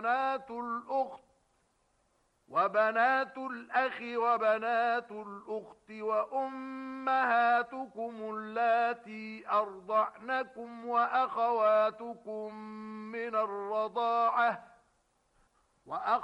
وبنات الأخت وبنات الأخ وبنات الأخت وأمهاتكم اللاتي أرضعنكم وأخواتكم من الرضاعة